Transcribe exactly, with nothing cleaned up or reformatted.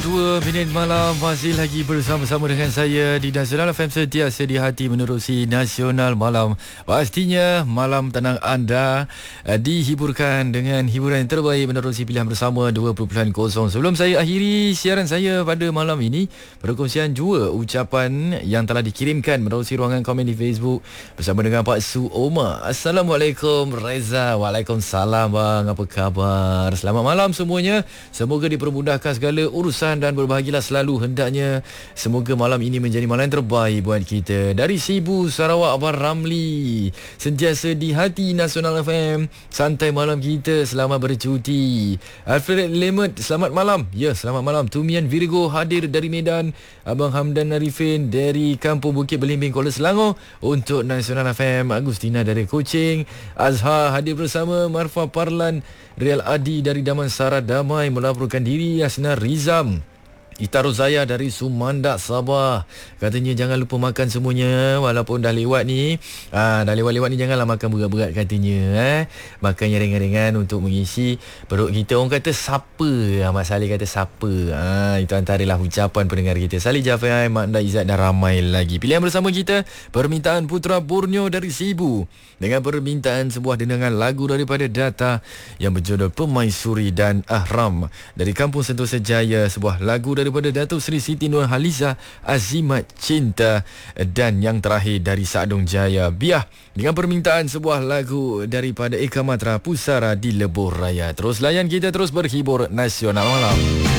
Dua minit malam masih lagi bersama-sama dengan saya di Nasional F M, sentiasa di hati menerusi Nasional Malam. Pastinya malam tenang anda uh, dihiburkan dengan hiburan yang terbaik menerusi pilihan bersama dua perkosaan kosong. Sebelum saya akhiri siaran saya pada malam ini, perkongsian jua ucapan yang telah dikirimkan menerusi ruangan komen di Facebook bersama dengan Pak Su Omar. Assalamualaikum Reza. Waalaikumsalam bang, apa khabar? Selamat malam semuanya. Semoga dipermudahkan segala urusan dan berbahagialah selalu hendaknya. Semoga malam ini menjadi malam yang terbaik buat kita. Dari Sibu, Sarawak, Abang Ramli, sentiasa di hati Nasional F M. Santai malam kita, selamat bercuti. Alfred Lemut, selamat malam. Ya, selamat malam. Tumian Virgo hadir dari Medan. Abang Hamdan Arifin dari Kampung Bukit Belimbing, Kuala Selangor untuk Nasional F M. Agustina dari Kuching. Azhar hadir bersama. Marfa Parlan, Real Adi dari Damansara Damai melaporkan diri. Asna Rizam, Ita Rozaya dari Sumandak, Sabah, katanya jangan lupa makan semuanya walaupun dah lewat ni. Ah, dah lewat-lewat ni janganlah makan berat-berat katanya. Eh? Makan yang ringan-ringan untuk mengisi perut kita. Orang kata sapa. Ahmad Saleh kata sapa. Ah, itu antaralah ucapan pendengar kita. Salih Jafai, Makna Izzat dan ramai lagi. Pilihan bersama kita, permintaan Putra Borneo dari Sibu dengan permintaan sebuah dendangan lagu daripada Data yang berjudul Pemaisuri dan Ahram. Dari Kampung Sentosa Jaya, sebuah lagu dari daripada Datuk Seri Siti Nurhaliza, Azimat Cinta. Dan yang terakhir dari Sadong Jaya, Biah, dengan permintaan sebuah lagu daripada Eka Matra, Pusara di Lebuh Raya. Terus layan kita, terus berhibur Nasional Malam.